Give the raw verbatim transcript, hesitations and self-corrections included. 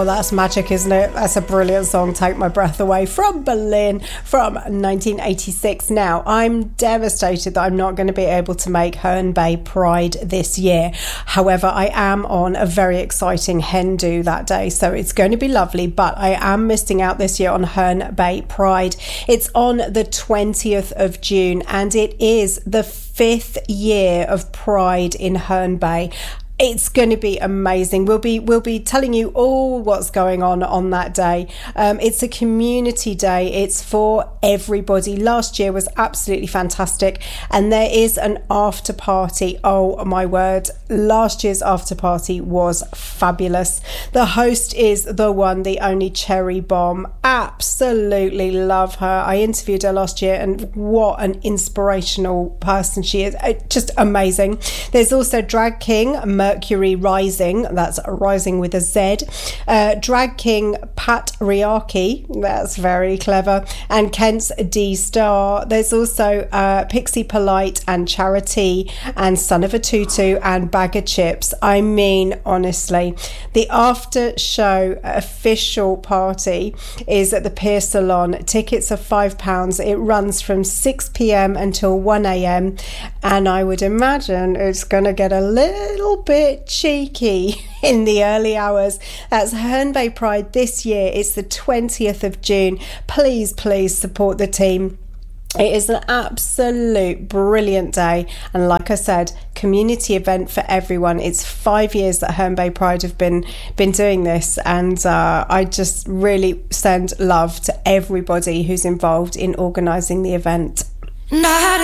Oh, that's magic, isn't it? That's a brilliant song, Take My Breath Away, from Berlin, from nineteen eighty-six. Now, I'm devastated that I'm not going to be able to make Herne Bay Pride this year. However, I am on a very exciting hen do that day, so it's going to be lovely, but I am missing out this year on Herne Bay Pride. It's on the twentieth of June, and it is the fifth year of Pride in Herne Bay. It's going to be amazing. We'll be we'll be telling you all what's going on on that day. Um, it's a community day. It's for everybody. Last year was absolutely fantastic, and there is an after party. Oh my word! Last year's after party was fabulous. The host is the one, the only Cherry Bomb. Absolutely love her. I interviewed her last year, and what an inspirational person she is. Just amazing. There's also Drag King Mercury Rising, that's Rising with a Z, uh, Drag King Pat Riaki, that's very clever, and Kent's D Star. There's also uh, Pixie Polite and Charity and Son of a Tutu and Bag of Chips. I mean, honestly, the after show official party is at the Pier Salon. Tickets are five pounds. It runs from six p.m. until one a.m. and I would imagine it's going to get a little bit cheeky in the early hours. That's Herne Bay Pride this year. It's the twentieth of June. Please, please support the team. It is an absolute brilliant day, and like I said, community event for everyone. It's five years that Herne Bay Pride have been been doing this, and uh, I just really send love to everybody who's involved in organising the event. Not